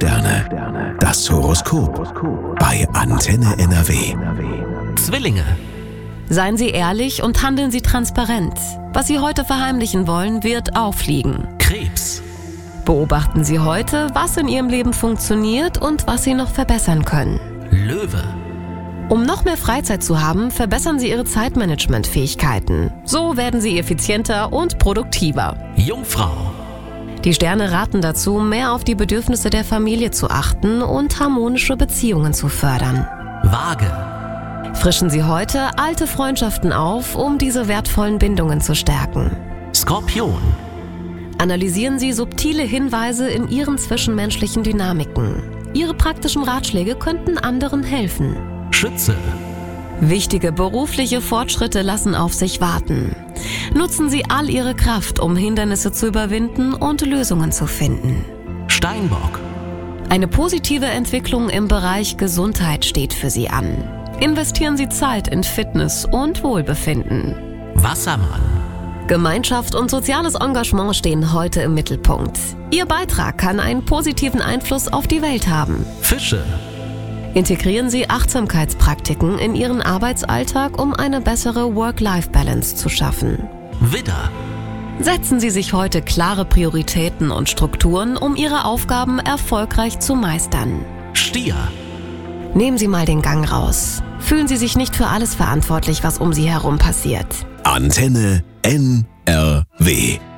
Sterne. Das Horoskop bei Antenne NRW. Zwillinge. Seien Sie ehrlich und handeln Sie transparent. Was Sie heute verheimlichen wollen, wird auffliegen. Krebs. Beobachten Sie heute, was in Ihrem Leben funktioniert und was Sie noch verbessern können. Löwe. Um noch mehr Freizeit zu haben, verbessern Sie Ihre Zeitmanagement-Fähigkeiten. So werden Sie effizienter und produktiver. Jungfrau. Die Sterne raten dazu, mehr auf die Bedürfnisse der Familie zu achten und harmonische Beziehungen zu fördern. Waage. Frischen Sie heute alte Freundschaften auf, um diese wertvollen Bindungen zu stärken. Skorpion. Analysieren Sie subtile Hinweise in Ihren zwischenmenschlichen Dynamiken. Ihre praktischen Ratschläge könnten anderen helfen. Schütze. Wichtige berufliche Fortschritte lassen auf sich warten. Nutzen Sie all Ihre Kraft, um Hindernisse zu überwinden und Lösungen zu finden. Steinbock. Eine positive Entwicklung im Bereich Gesundheit steht für Sie an. Investieren Sie Zeit in Fitness und Wohlbefinden. Wassermann. Gemeinschaft und soziales Engagement stehen heute im Mittelpunkt. Ihr Beitrag kann einen positiven Einfluss auf die Welt haben. Fische. Integrieren Sie Achtsamkeitspraktiken in Ihren Arbeitsalltag, um eine bessere Work-Life-Balance zu schaffen. Widder. Setzen Sie sich heute klare Prioritäten und Strukturen, um Ihre Aufgaben erfolgreich zu meistern. Stier. Nehmen Sie mal den Gang raus. Fühlen Sie sich nicht für alles verantwortlich, was um Sie herum passiert. Antenne NRW.